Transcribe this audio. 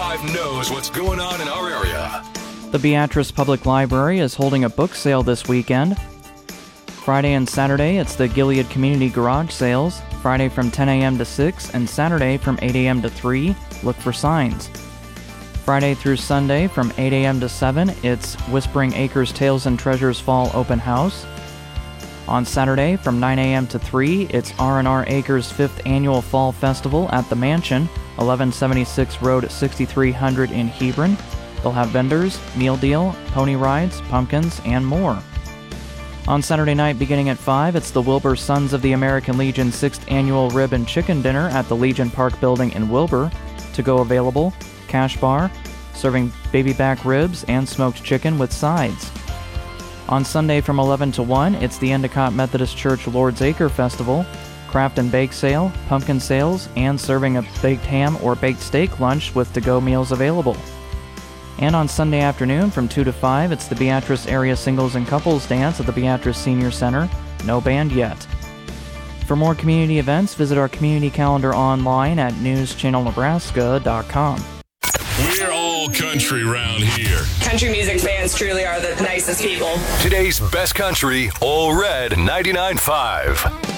99.5 knows what's going on in our area. The Beatrice Public Library is holding a book sale this weekend. Friday and Saturday, it's the Gilead Community Garage Sales. Friday from 10 a.m. to 6 and Saturday from 8 a.m. to 3. Look for signs. Friday through Sunday from 8 a.m. to 7, it's Whispering Acres Tales and Treasures Fall Open House. On Saturday from 9 a.m. to 3, it's R&R Acres 5th Annual Fall Festival at the Mansion, 1176 Road 6300 in Hebron. They'll have vendors, meal deal, pony rides, pumpkins, and more. On Saturday night beginning at 5, it's the Wilbur Sons of the American Legion 6th Annual Rib and Chicken Dinner at the Legion Park Building in Wilbur. To go available, cash bar, serving baby back ribs and smoked chicken with sides. On Sunday from 11 to 1, it's the Endicott Methodist Church Lord's Acre Festival, craft and bake sale, pumpkin sales, and serving a baked ham or baked steak lunch with to-go meals available. And on Sunday afternoon from 2 to 5, it's the Beatrice Area Singles and Couples Dance at the Beatrice Senior Center. No band yet. For more community events, visit our community calendar online at newschannelnebraska.com. We're all country round here. Country music fans truly are the nicest people. Today's best country, All Red 99.5.